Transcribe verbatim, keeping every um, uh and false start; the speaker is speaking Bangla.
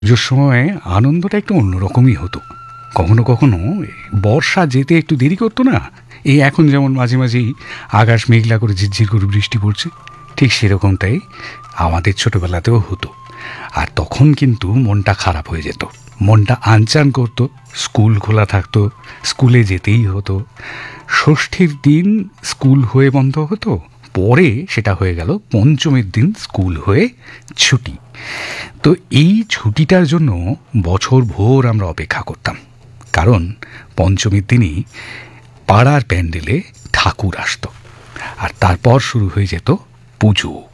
পুজোর সময় আনন্দটা একটু অন্যরকমই হতো। কখনো কখনো বর্ষা যেতে একটু দেরি করতো না। এই এখন যেমন মাঝে মাঝেই আকাশ মেঘলা করে ঝিরঝির করে বৃষ্টি পড়ছে, ঠিক সেরকমটাই আমাদের ছোটবেলাতেও হতো। আর তখন কিন্তু মনটা খারাপ হয়ে যেত, মনটা আনচান করতো। স্কুল খোলা থাকতো, স্কুলে যেতেই হতো। ষষ্ঠীর দিন স্কুল হয়ে বন্ধ হতো, পরে সেটা হয়ে গেল পঞ্চমীর দিন স্কুল হয়ে ছুটি। তো এই ছুটিটার জন্য বছর ভোর আমরা অপেক্ষা করতাম, কারণ পঞ্চমীর দিনই পাড়ার প্যান্ডেলে ঠাকুর আসতো, আর তারপর শুরু হয়ে যেত পুজো।